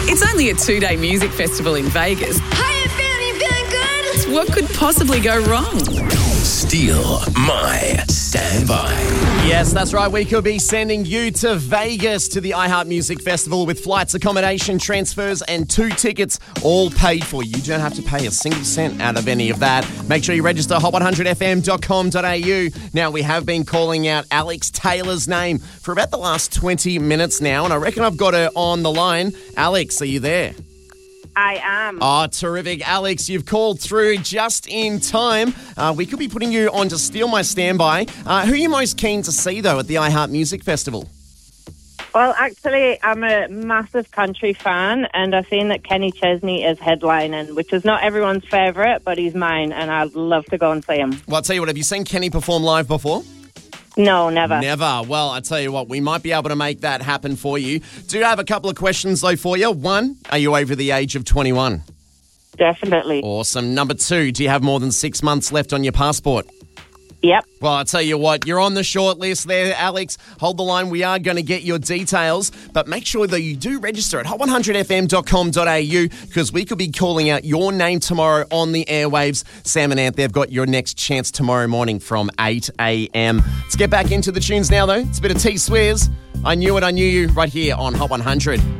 It's only a 2-day music festival in Vegas. How you feeling? You feeling good? What could possibly go wrong? Steal My Standby. Yes, that's right. We could be sending you to Vegas to the iHeart Music Festival with flights, accommodation, transfers and 2 tickets all paid for. You don't have to pay a single cent out of any of that. Make sure you register hot100fm.com.au. Now, we have been calling out Alex Taylor's name for about the last 20 minutes now, and I reckon I've got her on the line. Alex, are you there? I am. Oh, terrific. Alex, you've called through just in time. We could be putting you on to Steal My Standby. Who are you most keen to see, though, at the iHeart Music Festival? Well, actually, I'm a massive country fan, and I've seen that Kenny Chesney is headlining, which is not everyone's favourite, but he's mine, and I'd love to go and see him. Well, I'll tell you what, have you seen Kenny perform live before? No, never. Never. Well, I tell you what, we might be able to make that happen for you. Do have a couple of questions, though, for you. 1, are you over the age of 21? Definitely. Awesome. Number 2, do you have more than 6 months left on your passport? Yep. Well, I'll tell you what, you're on the short list there, Alex. Hold the line. We are going to get your details, but make sure that you do register at hot100fm.com.au because we could be calling out your name tomorrow on the airwaves. Sam and Ant, they've got your next chance tomorrow morning from 8 a.m. Let's get back into the tunes now, though. It's a bit of T Swears. I Knew It, I Knew You right here on Hot 100.